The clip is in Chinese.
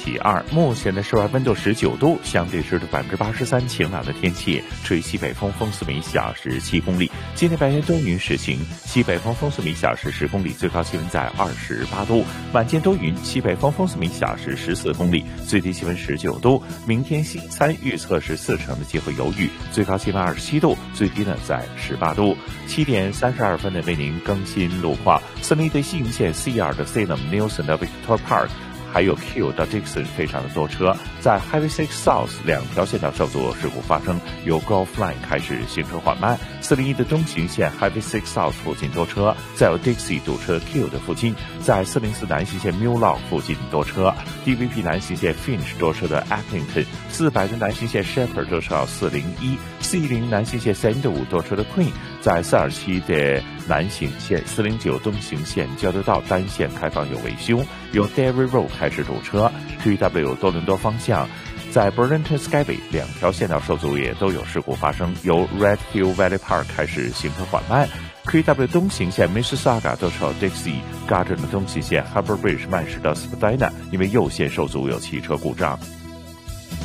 其2。目前的室外温度19度，相对湿度83%，晴朗的天气，吹西北风，风速每小时7公里。今天白天多云时晴，西北风，风速每小时10公里，最高气温在28度。晚间多云，西北风，风速每小时14公里，最低气温19度。明天星期3预测是40%的机会有雨，最高气温27度，最低呢在18度。7点32分的为您更新路况。401的西营线 C2 的 Salem Nielsen 的 Victoria Park，还有 Q 到 Dixon 非常的多车，在 Highway 6 South 2条线道受阻事故发生，由 Gulf Line 开始行车缓慢。401的东行线 Highway 6 South 附近多车，再有 Dixie 堵车 Q 的附近，在404南行线 Mill Log 附近多车。DVP 南行线 Finch 多车的 Acklington，400的南行线 Shepherd 多车到401 ，410南行线 Sandwood 多车的 Queen， 在427的南行线409东行线交流道单线开放有维修，由 Derry Road 开始堵车。QEW 多伦多方向在 Burlington Skyway 2条线道受阻也都有事故发生，由 Red Hill Valley Park 开始行车缓慢。QEW 东行线 Mississauga 多车 Dixie Garden 的东行线 Harbour Bridge 慢驶到 Spadina， 因为右线受阻有汽车故障。